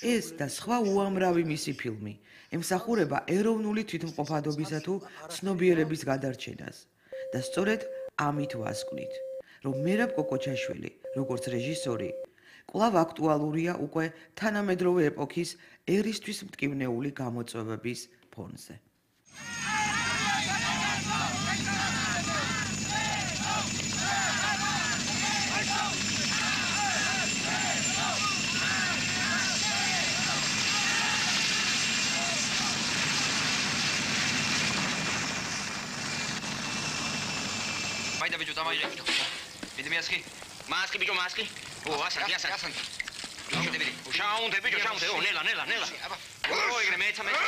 ეს და სხვა უამრავი მისი ფილმი ემსახურება ეროვნული თვითმყოფადობისა თუ ცნობიერების გადარჩენას და სწორედ ამით ვასკვნით, რომ მერაბ კოკოჩაშვილი, როგორც რეჟისორი, კვლავ აქტუალურია უკვე თანამედროვე ეპოქის ერისთვის მტკივნეული გამოწვევების ფონზე. Майда bicho tamaire. Vidi miaschi. Maschi bicho maschi. Asante, asante. Bicho devi. Shaunte bicho shaunte. Nella. Oi, che mezza mezza.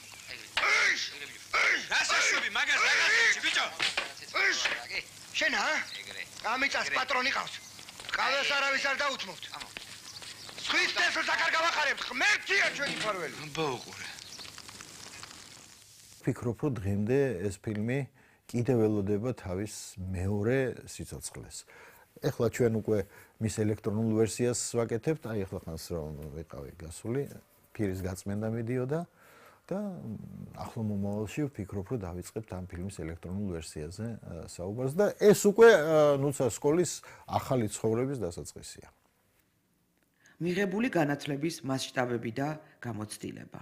Asashubi, magas, bicho. Შენ ამიწას პატრონი ყავს. ყავეს არავის არ დაუთმობთ. სხვის თესლს აქ არ გავახარებთ. ღმერთია ჩვენი ფარველი. ბოუყურე. ვფიქრობ, რომ დღემდე ეს ფილმი კიდევ ველოდება თავის მეორე სიცოცხლეს. ეხლა ჩვენ უკვე მის ელექტრონულ ვერსიას ვაკეთებთ, აი ეხლა ხანს რომ ვიყავი გასული, ფირის გაწმენდა მიდიოდა და ახლო მომავალში ვფიქრობ, რომ დავიწყებთ ამ ფილმის ელექტრონულ ვერსიაზე საუბარს და ეს უკვე ნუცა სკოლის ახალი ცხოვრების დასაწყისია. მიღებული განათლების მასშტაბები და გამოცდილება.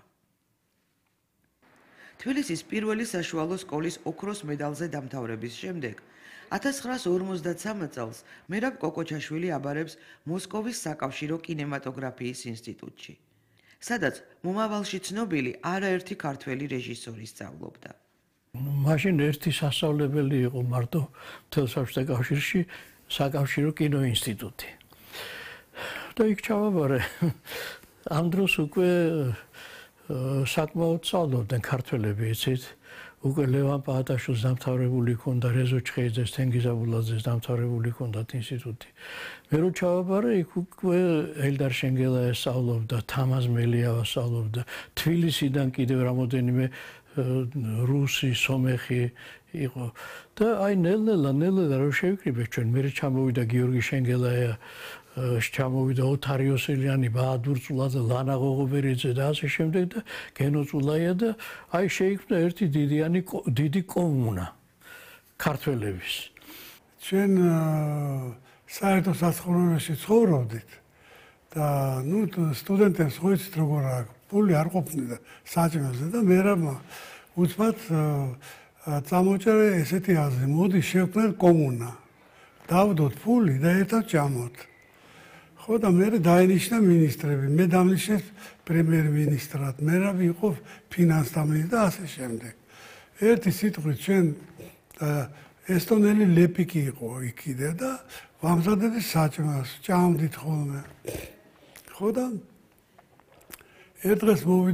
თბილისის პირველი საშუალო სკოლის ოქროს მედალზე დამთავრების შემდეგ 1953 წელს მერაბ კოკოჩაშვილი აბარებს მოსკოვის საკავშირო კინემატოგრაფიის ინსტიტუტში, სადაც მომავალში ცნობილი არაერთი ქართველი რეჟისორი სწავლობდა. მაშინ ერთი სასწავლებელი იყო მარტო მთელ საბჭოთა კავშირში საკავშირო კინოინსტიტუტი. და იქ ჩავაბარე. ამ დროს უკვე საკმაოდ სწავლობდნენ ქართველები, იცით? უკვე ლევან პაატაშვილს დამთავრებული ჰქონდა, რეზო ჩხეიძეს, თენგიზ აბულაძეს დამთავრებული ჰქონდათ ინსტიტუტი. მე რო ჩავაბარე, იქ უკვე ელდარ შენგელაია სწავლობდა, თამაზ მელიავა სწავლობდა, თბილისიდან კიდევ რამოდენიმე რუსი, სომეხი იყო. და აი ნელ-ნელა რო შევიკრიბე ჩვენ, მე ჩამოვიდა გიორგი შენგელაია, ჩამოვიდა ოთარ იოსელიანი, ბაადურ წულაძე, ლანა ღოღობერიძე და ასე შემდეგ და გენო წულაია და აი შეიქმნა ერთი დიდი კომუნა ქართველების. ჩვენ საერთო საცხოვრებელში ცხოვრობდით და სტუდენტებს ხოიცით როგორ აქვს, პული არ ყოფნიდა საჭმელზე და მერაბმა უცბად წამოჭერე ესეთი აზრი, მოდი შევქმნათ კომუნა. დავდოთ ფული და ერთად ჭამოთ. ხო და მე დაინიშნა მინისტრები, მე დამნიშნეს პრემიერ-მინისტრად, მერაბი იყო ფინანსთა მინისტრი და ასე შემდეგ. ერთი სიტყვით ჩვენ ესტონელი ლეპიკი იყო იქ კიდე და ვამზადების საჭმელს ჭამდით ხოლმე. ხო და ერთ დღეს